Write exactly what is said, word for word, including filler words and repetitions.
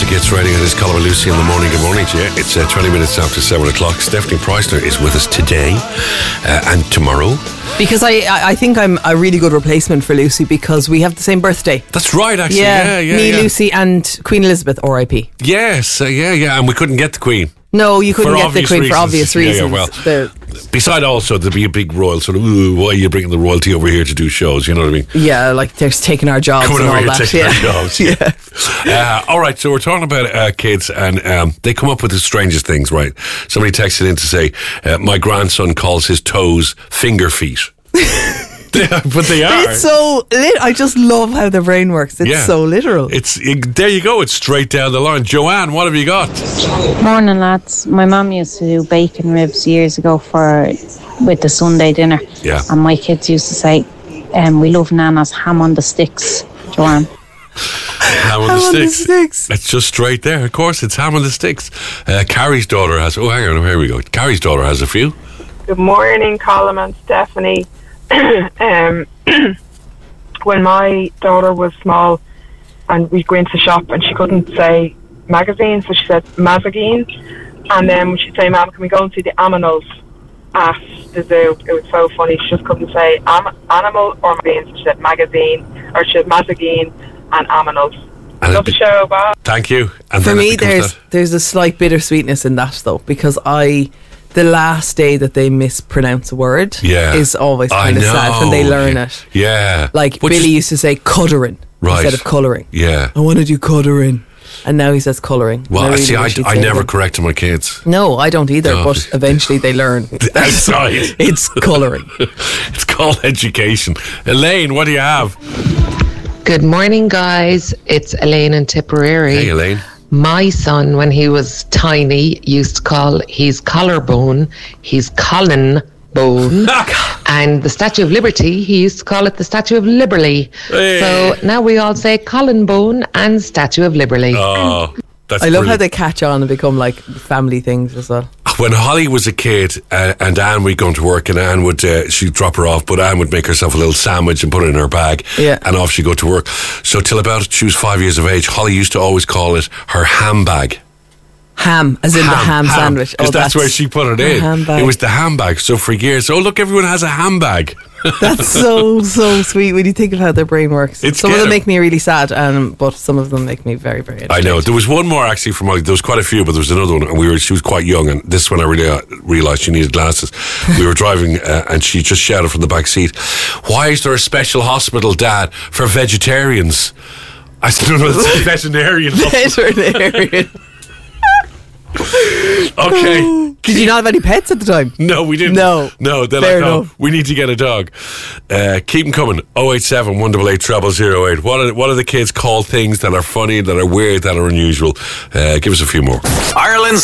Classic Hits Radio and his Colin and Lucy in the morning. Good morning to you. It's uh, twenty minutes after seven o'clock. Stephanie Preissner is with us today uh, and tomorrow. Because I, I think I'm a really good replacement for Lucy because we have the same birthday. That's right, actually. Yeah, yeah, yeah me, yeah. Lucy and Queen Elizabeth, R I P. Yes, uh, yeah, yeah. And we couldn't get the Queen. No, you couldn't For get the Queen reasons. for obvious Yeah, yeah, reasons. well, The- beside also, there'd be a big royal sort of, ooh, why are you bringing the royalty over here to do shows? You know what I mean? yeah, like they're taking our jobs Coming and over all here that. taking Yeah. our jobs. Yeah. uh, all right, so we're talking about uh, kids, and um, they come up with the strangest things, right? Somebody texted in to say, uh, my grandson calls his toes finger feet. They are, but they are. It's so lit. I just love how their brain works. It's Yeah. so literal. It's it, there you go. It's straight down the line. Joanne, what have you got? Morning, lads. My mum used to do bacon ribs years ago for with the Sunday dinner. Yeah. And my kids used to say, um, we love Nana's ham on the sticks, Joanne. Ham on, Ham the, on the sticks. sticks. It's just straight there. Of course, it's ham on the sticks. Uh, Carrie's daughter has. Oh, hang on. Here we go. Carrie's daughter has a few. Good morning, Colin and Stephanie. um, when my daughter was small and we'd go into the shop and she couldn't say magazine, so she said mazagine, and then when she'd say, Mum, can we go and see the aminals at the zoo? It was so funny. She just couldn't say am- animal or magazine, so she said magazine, or she said mazagine and aminals. And Love the it- show, bye. Thank you. And For then it me, becomes there's that. there's a slight bittersweetness in that though, because I the last day that they mispronounce a word Yeah. is always I kind of sad when they know. learn Yeah. it. Yeah. Like Which Billy is- used to say cuttering Right. instead of colouring. Yeah. I want to do cuttering, and now he says colouring. Well, And I really see, I, wish he'd I say never it. corrected my kids. No, I don't either. No. But eventually they learn. Outside. It's colouring. It's called education. Elaine, what do you have? Good morning, guys. It's Elaine in Tipperary. Hey, Elaine. My son, when he was tiny, used to call his collarbone his Colin bone. And the Statue of Liberty, he used to call it the Statue of Liberty. Hey. So now we all say Colin bone and Statue of Liberty. Oh, that's I love how brilliant. they catch on and become like family things as well. When Holly was a kid uh, and Anne would go to work and Anne would, uh, she'd drop her off, but Anne would make herself a little sandwich and put it in her bag Yeah. and off she'd go to work. So till about she was five years of age, Holly used to always call it her ham bag. Ham, as in the ham sandwich. Because Oh, that's, where she put it her in. handbag. It was the handbag. So for years, oh look, everyone has a handbag. That's so, so sweet when you think of how their brain works. It's some of get them 'em. make me really sad, um, but some of them make me very, very I know. entertained. There was one more actually from Holly. There was quite a few, but there was another one. And we were. She was quite young, and this one I really uh, realised she needed glasses. We were driving, uh, and she just shouted from the back seat, "Why is there a special hospital, Dad, for vegetarians?" I said, "No, no, it's a veterinarian hospital." Veterinarian. Okay. Did you not have any pets at the time? No, we didn't. No. No, they're Fair like, no, enough. we need to get a dog. Uh, keep them coming. oh eight seven, one eight eight, zero zero eight. What are, what are the kids call things that are funny, that are weird, that are unusual? Uh, give us a few more. Ireland's